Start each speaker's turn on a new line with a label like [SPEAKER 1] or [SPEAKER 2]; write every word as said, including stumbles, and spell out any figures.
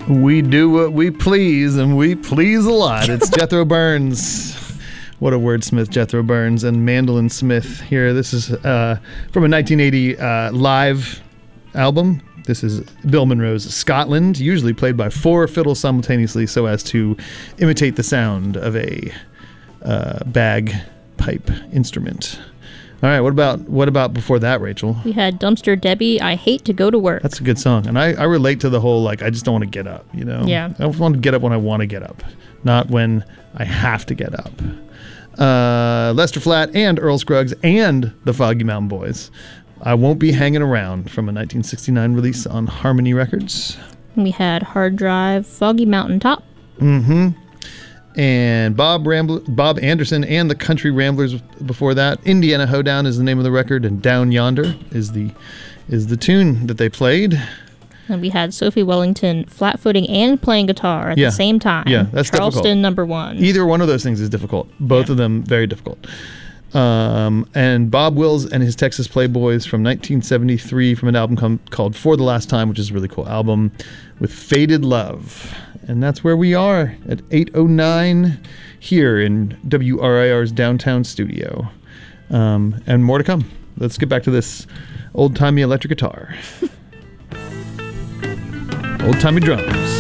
[SPEAKER 1] We do what we please, and we please a lot. It's Jethro Burns. What a wordsmith, Jethro Burns, and Mandolin Smith here. This is uh, from a nineteen eighty uh, live album. This is Bill Monroe's Scotland, usually played by four fiddles simultaneously so as to imitate the sound of a uh, bagpipe instrument. All right, what about what about before that, Rachel?
[SPEAKER 2] We had Dumpster Debbie, I Hate to Go to Work.
[SPEAKER 1] That's a good song. And I, I relate to the whole, like, I just don't want to get up, you know?
[SPEAKER 2] Yeah.
[SPEAKER 1] I want to get up when I want to get up, not when I have to get up. Uh, Lester Flatt and Earl Scruggs and the Foggy Mountain Boys. I Won't Be Hanging Around from a nineteen sixty-nine release on Harmony Records.
[SPEAKER 2] We had Hard Drive, Foggy Mountain Top.
[SPEAKER 1] Mm-hmm. And Bob Rambler, Bob Anderson and the Country Ramblers before that. Indiana Hoedown is the name of the record, and Down Yonder is the is the tune that they played.
[SPEAKER 2] And we had Sophie Wellington flat-footing and playing guitar at
[SPEAKER 1] yeah.
[SPEAKER 2] the same time.
[SPEAKER 1] Yeah, that's
[SPEAKER 2] Charleston
[SPEAKER 1] difficult.
[SPEAKER 2] number one.
[SPEAKER 1] Either one of those things is difficult. Both yeah. of them very difficult. Um, and Bob Wills and his Texas Playboys from nineteen seventy-three from an album com- called For the Last Time, which is a really cool album, with Faded Love. And that's where we are at eight oh nine here in W R I R's downtown studio. Um, and more to come. Let's get back to this old-timey electric guitar. Old-timey drums.